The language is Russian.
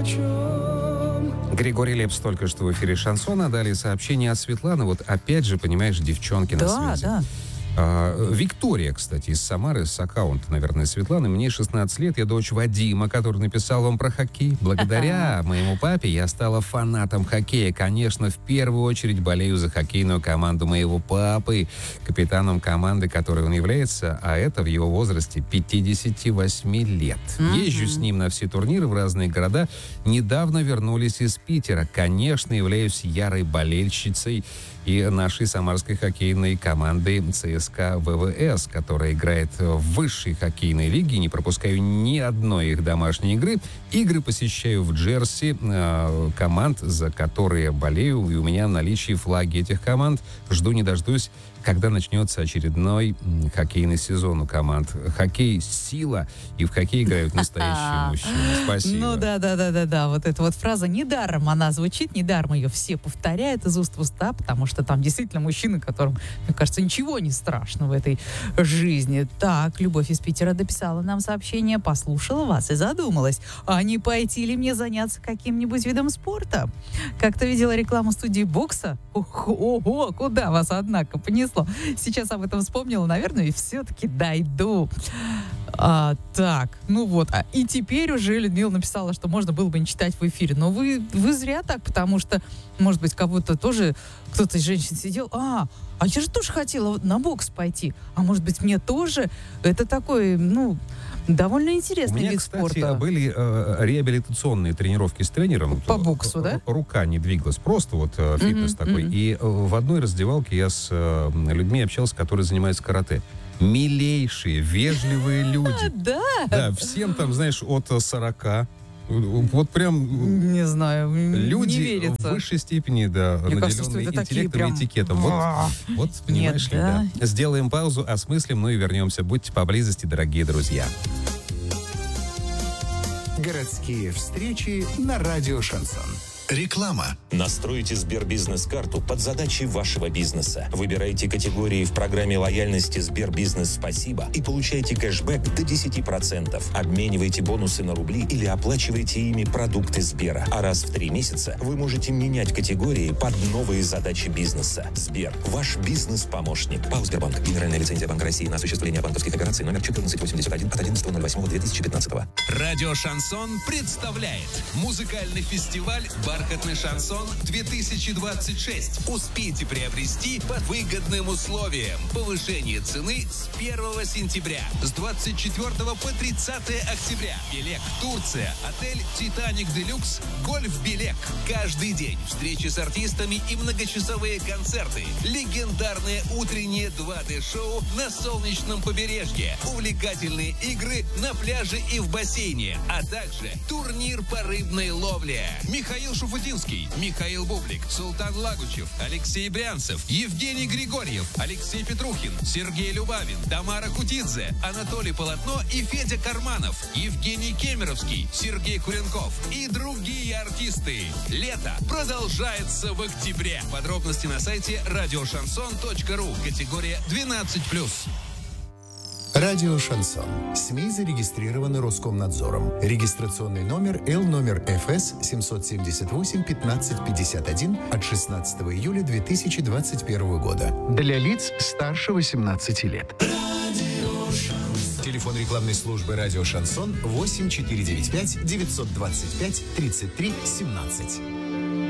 Григорий Лепс только что в эфире «Шансона». Далее сообщение от Светланы. Вот опять же, понимаешь, девчонки на связи. Да. Виктория, кстати, из Самары, с аккаунта, наверное, Светланы. Мне 16 лет, я дочь Вадима, который написал вам про хоккей. Благодаря моему папе я стала фанатом хоккея. Конечно, в первую очередь болею за хоккейную команду моего папы, капитаном команды, которой он является, а это в его возрасте 58 лет. Езжу с ним на все турниры в разные города. Недавно вернулись из Питера. Конечно, являюсь ярой болельщицей и нашей самарской хоккейной команды ЦСКА ВВС, которая играет в высшей хоккейной лиге. Не пропускаю ни одной их домашней игры. Игры посещаю в Джерси команд, за которые болею. И у меня в наличии флаги этих команд. Жду не дождусь, когда начнется очередной хоккейный сезон у команд. Хоккей — сила, и в хоккей играют настоящие мужчины. Спасибо. Ну да. Вот эта вот фраза недаром она звучит, недаром ее все повторяют из уст в уста, потому что там действительно мужчины, которым, мне кажется, ничего не страшно в этой жизни. Так, Любовь из Питера дописала нам сообщение, послушала вас и задумалась, а не пойти ли мне заняться каким-нибудь видом спорта? Как-то видела рекламу студии бокса. Ого, куда вас, однако, понесло. Сейчас об этом вспомнила, наверное, и все-таки дойду. Так, ну вот. И теперь уже Людмила написала, что можно было бы не читать в эфире. Но вы зря так, потому что, может быть, кого-то тоже, кто-то из женщин сидел. Я же тоже хотела на бокс пойти. А может быть, мне тоже? Это такой, довольно интересный вид спорта. У меня, кстати, были реабилитационные тренировки с тренером. По боксу, да? Рука не двигалась, просто вот фитнес такой. И в одной раздевалке я с людьми общался, которые занимаются карате. Милейшие, вежливые люди. Да? Да, всем там, знаешь, от 40. Вот прям... Не знаю, люди не верится. в высшей степени, да, Мне кажется, что наделенные это такие интеллектом и прям... этикетом. Вот, понимаешь ли, да? да. Сделаем паузу, осмыслим, и вернемся. Будьте поблизости, дорогие друзья. Городские встречи на радио «Шансон». Реклама. Настройте Сбербизнес-карту под задачи вашего бизнеса. Выбирайте категории в программе лояльности Сбербизнес Спасибо и получайте кэшбэк до 10%. Обменивайте бонусы на рубли или оплачивайте ими продукты Сбера. А раз в 3 месяца вы можете менять категории под новые задачи бизнеса. Сбер. Ваш бизнес-помощник. ПАО «Сбербанк». Генеральная лицензия Банка России на осуществление банковских операций номер 1481 от 11.08.2015. Радио «Шансон» представляет музыкальный фестиваль «Бархатный шансон-2026». Успейте приобрести по выгодным условиям. Повышение цены с 1 сентября. С 24 по 30 октября. Белек, Турция, отель «Титаник Делюкс», Гольф Белек. Каждый день встречи с артистами и многочасовые концерты. Легендарное утреннее 2D-шоу на солнечном побережье. Увлекательные игры на пляже и в бассейне. А также турнир по рыбной ловле. Михаил Шуфутинский, Михаил Бублик, Султан Лагучев, Алексей Брянцев, Евгений Григорьев, Алексей Петрухин, Сергей Любавин, Тамара Кутидзе, Анатолий Полотно и Федя Карманов, Евгений Кемеровский, Сергей Куренков и другие артисты. Лето продолжается в октябре. Подробности на сайте радиошансон.ру. Категория 12+. Радио «Шансон». СМИ зарегистрированы Роскомнадзором. Регистрационный номер Л-ФС 778-1551 от 16 июля 2021 года. Для лиц старше 18 лет. Телефон рекламной службы «Радио Шансон» 8495 925 33 17.